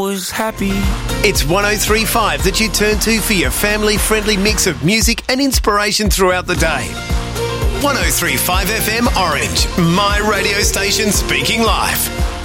Was happy. It's 103.5 that you turn to for your family-friendly mix of music and inspiration throughout the day. 103.5 FM Orange, my radio station speaking live.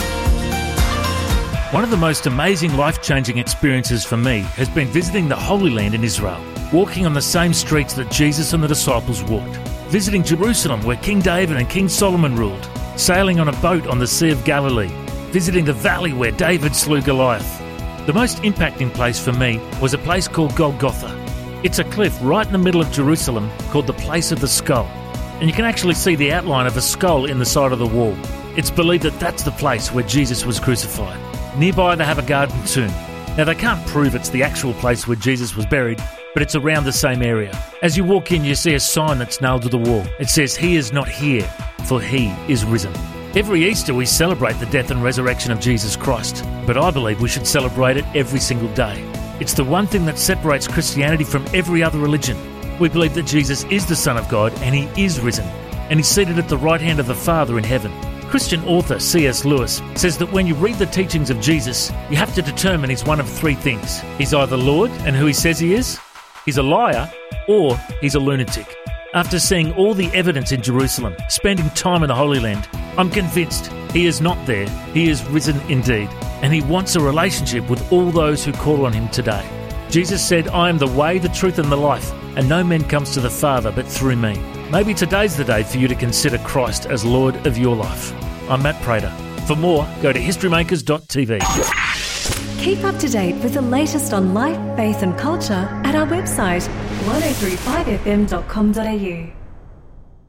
One of the most amazing life-changing experiences for me has been visiting the Holy Land in Israel, walking on the same streets that Jesus and the disciples walked, visiting Jerusalem where King David and King Solomon ruled, sailing on a boat on the Sea of Galilee, visiting the valley where David slew Goliath. The most impacting place for me was a place called Golgotha. It's a cliff right in the middle of Jerusalem called the Place of the Skull, and you can actually see the outline of a skull in the side of the wall. It's believed that that's the place where Jesus was crucified. Nearby they have a garden tomb. Now they can't prove it's the actual place where Jesus was buried, but it's around the same area. As you walk in, you see a sign that's nailed to the wall. It says, "He is not here, for he is risen." Every Easter we celebrate the death and resurrection of Jesus Christ, but I believe we should celebrate it every single day. It's the one thing that separates Christianity from every other religion. We believe that Jesus is the Son of God and he is risen, and he's seated at the right hand of the Father in heaven. Christian author C.S. Lewis says that when you read the teachings of Jesus, you have to determine he's one of three things. He's either Lord and who he says he is, he's a liar, or he's a lunatic. After seeing all the evidence in Jerusalem, spending time in the Holy Land, I'm convinced he is not there, he is risen indeed, and he wants a relationship with all those who call on him today. Jesus said, "I am the way, the truth and the life, and no man comes to the Father but through me." Maybe today's the day for you to consider Christ as Lord of your life. I'm Matt Prater. For more, go to historymakers.tv. Keep up to date with the latest on life, faith and culture at our website 1035fm.com.au.